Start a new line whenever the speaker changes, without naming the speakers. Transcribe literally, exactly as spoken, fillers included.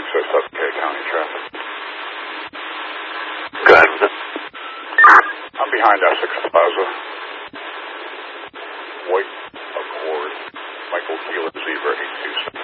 access Susquehanna County traffic.
Go ahead with it.
I'm behind Essex Plaza. White Accord, Michael Keeler, Zebra eight two six.